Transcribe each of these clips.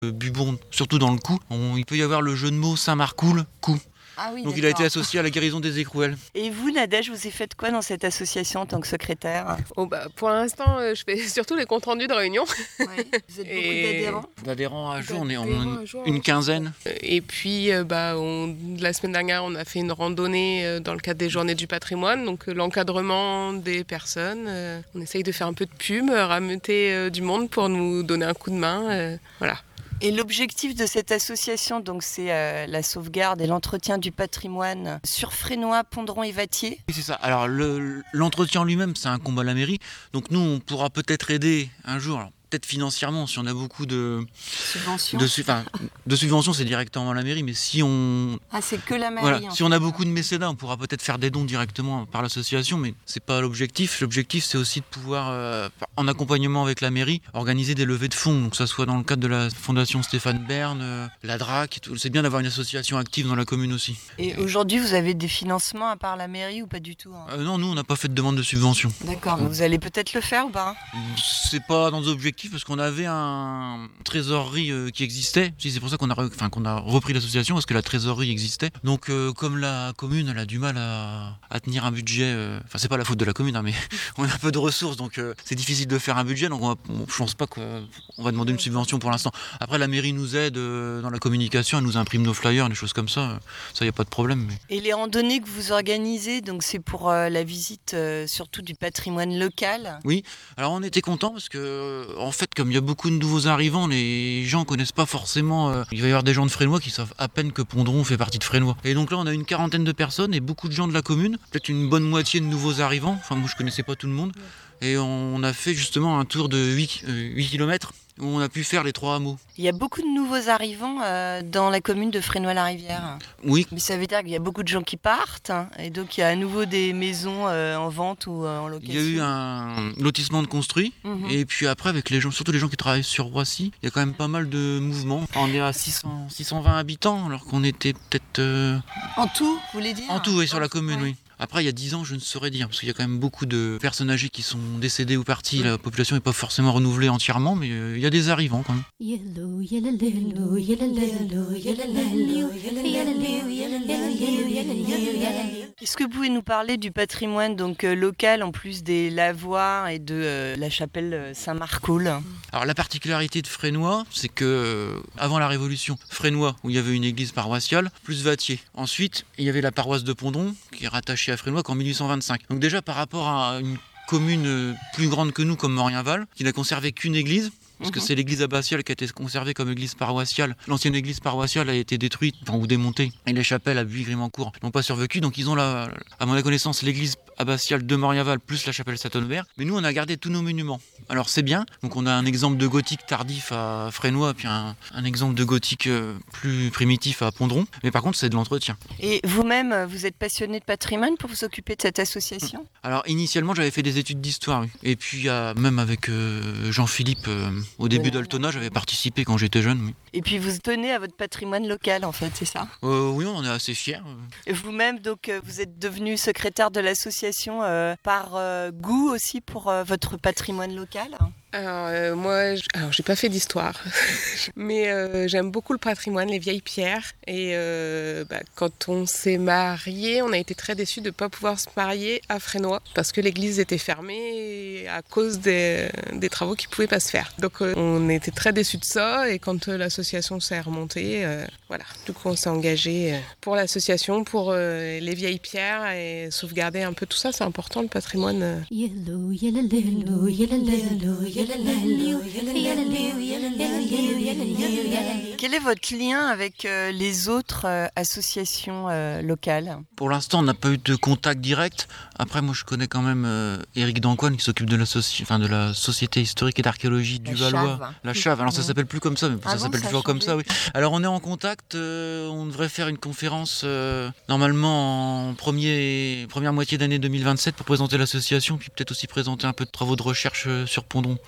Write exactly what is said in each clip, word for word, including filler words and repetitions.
euh, bubon, surtout dans le cou. On, il peut y avoir le jeu de mots Saint-Marcoul, cou. Ah oui, Donc d'accord. il a été associé à la guérison des écrouelles. Et vous, Nadège, vous avez fait quoi dans cette association en tant que secrétaire? Oh bah, pour l'instant, euh, je fais surtout les comptes rendus de réunion. Oui. Vous êtes beaucoup Et- d'adhérents? D'adhérents à jour, on est en D'adhérents à jour, une ouais. quinzaine. Et puis, euh, bah, on- la semaine dernière, on a fait une randonnée euh, dans le cadre des Journées du patrimoine. Donc, euh, l'encadrement des personnes. euh, on essaye de faire un peu de pub, euh, rameuter euh, du monde pour nous donner un coup de main. euh, voilà. Et l'objectif de cette association, donc, c'est euh, la sauvegarde et l'entretien du patrimoine sur Fresnois, Pondron et Vattier. Oui, c'est ça. Alors le- l'entretien lui-même, c'est un combat à la mairie. Donc nous, on pourra peut-être aider un jour. Alors, peut-être financièrement, si on a beaucoup de, Subvention. de, su- enfin, de subventions, c'est directement à la mairie. Mais si on, Ah, c'est que la mairie. voilà, en si fait. on a beaucoup de mécénats, on pourra peut-être faire des dons directement par l'association. Mais c'est pas l'objectif. L'objectif, c'est aussi de pouvoir, euh, en accompagnement avec la mairie, organiser des levées de fonds. Donc que ça soit dans le cadre de la fondation Stéphane Bern, euh, la D R A C. et tout. C'est bien d'avoir une association active dans la commune aussi. Et aujourd'hui, vous avez des financements à part la mairie ou pas du tout, hein? Euh, non, nous, on n'a pas fait de demande de subvention. D'accord, mais vous allez peut-être le faire ou pas? C'est pas dans nos objectifs parce qu'on avait un trésorerie euh, qui existait. Si, c'est pour ça qu'on a, re- enfin, qu'on a repris l'association parce que la trésorerie existait. Donc euh, comme la commune elle a du mal à, à tenir un budget, euh, enfin c'est pas la faute de la commune hein, mais on a un peu de ressources donc euh, c'est difficile de faire un budget donc on va, on- je pense pas qu'on va demander une subvention pour l'instant. Après la mairie nous aide euh, dans la communication, elle nous imprime nos flyers, des choses comme ça. Ça y a pas de problème. Mais... Et les randonnées que vous organisez, donc c'est pour euh, la visite euh, surtout du patrimoine local. Oui, alors on était contents parce que euh, en fait comme il y a beaucoup de nouveaux arrivants, les gens connaissent pas forcément, euh, il va y avoir des gens de Fresnois qui savent à peine que Pondron fait partie de Fresnois. Et donc là on a une quarantaine de personnes et beaucoup de gens de la commune, peut-être une bonne moitié de nouveaux arrivants, enfin moi je connaissais pas tout le monde. Et on a fait justement un tour de huit kilomètres où on a pu faire les trois hameaux. Il y a beaucoup de nouveaux arrivants euh, dans la commune de Fresnois-la-Rivière. Oui, Mais ça veut dire qu'il y a beaucoup de gens qui partent, hein, et donc il y a à nouveau des maisons euh, en vente ou euh, en il location. y a eu un lotissement de construit. Mhm. Et puis après avec les gens, surtout les gens qui travaillent sur Roissy, il y a quand même pas mal de mouvements. On est à six cents, six cent vingt habitants alors qu'on était peut-être... euh, En tout, vous voulez dire? En tout, oui, sur la commune, Ouais. oui. Après, il y a dix ans, je ne saurais dire, parce qu'il y a quand même beaucoup de personnes âgées qui sont décédées ou parties. La population n'est pas forcément renouvelée entièrement, mais euh, il y a des arrivants quand même. Yellow, yellow, yellow, yellow, yellow, yellow, yellow, yellow, yellow, yellow. Est-ce que vous pouvez nous parler du patrimoine donc euh, local en plus des lavoirs et de euh, la chapelle euh, Saint-Marcoul? Alors la particularité de Fresnois, c'est que euh, avant la Révolution, Fresnois, où il y avait une église paroissiale, plus Vattier. Ensuite, il y avait la paroisse de Pondron, qui est rattachée à Fresnois qu'en mille huit cent vingt-cinq. Donc déjà par rapport à une commune euh, plus grande que nous, comme Morienval, qui n'a conservé qu'une église, parce que Mhm. c'est l'église abbatiale qui a été conservée comme église paroissiale. L'ancienne église paroissiale a été détruite, enfin, ou démontée, et les chapelles à Buis-Grimancourt n'ont pas survécu. Donc ils ont, la, à mon connaissance, l'église abbatiale de Morienval plus la chapelle Saint-Honoré. Mais nous, on a gardé tous nos monuments. Alors c'est bien. Donc on a un exemple de gothique tardif à Fresnois, puis un, un exemple de gothique euh, plus primitif à Pondron. Mais par contre, c'est de l'entretien. Et vous-même, euh, vous êtes passionné de patrimoine pour vous occuper de cette association? Alors initialement, j'avais fait des études d'histoire, oui. Et puis euh, même avec euh, Jean-Philippe, euh, au début Ouais. d'Altona, j'avais participé quand j'étais jeune. Oui, Et puis vous tenez à votre patrimoine local en fait, c'est ça? Euh, oui on est assez fiers. Et vous-même, donc, euh, vous êtes devenu secrétaire de l'association euh, par euh, goût aussi pour euh, votre patrimoine local? Alors euh, moi, j- alors j'ai pas fait d'histoire, mais euh, j'aime beaucoup le patrimoine, les vieilles pierres. Et euh, bah, quand on s'est marié, on a été très déçus de ne pas pouvoir se marier à Fresnois parce que l'église était fermée à cause des, des travaux qui pouvaient pas se faire. Donc euh, on était très déçus de ça. Et quand euh, l'association s'est remontée, euh, voilà, du coup on s'est engagé euh, pour l'association, pour euh, les vieilles pierres et sauvegarder un peu tout ça. C'est important le patrimoine. euh, Yellow, yellow, yellow, yellow, yellow, yellow, yellow, yellow, yellow, yellow, yellow, yellow, yellow. Quel est votre lien avec euh, les autres euh, associations euh, locales? Pour l'instant, on n'a pas eu de contact direct. Après, moi, je connais quand même euh, Éric Dancoine qui s'occupe de la, soci... enfin, de la Société historique et d'archéologie du La Valois. Chave. La Chave. Alors, ça Mhm. s'appelle plus comme ça, mais Ah ça bon, s'appelle ça a toujours comme changé. ça, oui. Alors, on est en contact. euh, on devrait faire une conférence euh, normalement en premier... première moitié d'année deux mille vingt-sept pour présenter l'association, puis peut-être aussi présenter un peu de travaux de recherche euh, sur Pondron.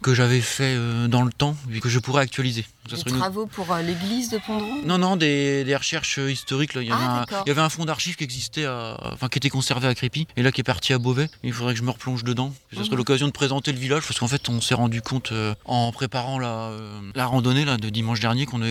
que j'avais fait euh, dans le temps, vu que je pourrais actualiser. Ça Des serait une- travaux pour euh, l'église de Pondron? Non, non, des, des recherches euh, historiques. Là. Il, y avait Ah, un, d'accord. il y avait un fonds d'archives qui existait, à- enfin qui était conservé à Crépy, et là qui est parti à Beauvais. Il faudrait que je me replonge dedans. Et ça serait Mhm. l'occasion de présenter le village, parce qu'en fait, on s'est rendu compte euh, en préparant la, euh, la randonnée là, de dimanche dernier qu'on avait